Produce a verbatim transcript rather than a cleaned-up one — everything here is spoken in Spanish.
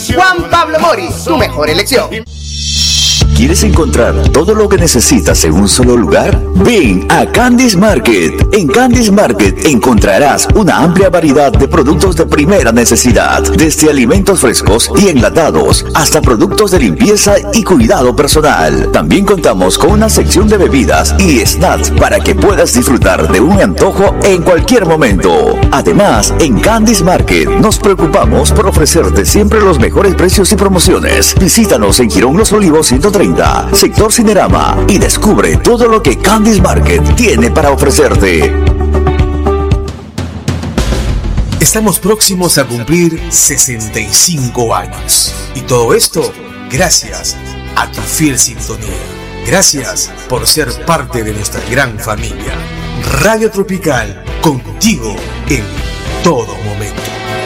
Juan Pablo Mori, tu mejor elección. ¿Quieres encontrar todo lo que necesitas en un solo lugar? Ven a Candice Market. En Candice Market encontrarás una amplia variedad de productos de primera necesidad, desde alimentos frescos y enlatados hasta productos de limpieza y cuidado personal. También contamos con una sección de bebidas y snacks para que puedas disfrutar de un antojo en cualquier momento. Además, en Candice Market nos preocupamos por ofrecerte siempre los mejores precios y promociones. Visítanos en Girón Los Olivos ciento treinta, sector Cinerama, y descubre todo lo que Candice Market tiene para ofrecerte. Estamos próximos a cumplir sesenta y cinco años. Y todo esto gracias a tu fiel sintonía. Gracias por ser parte de nuestra gran familia. Radio Tropical, contigo en todo momento.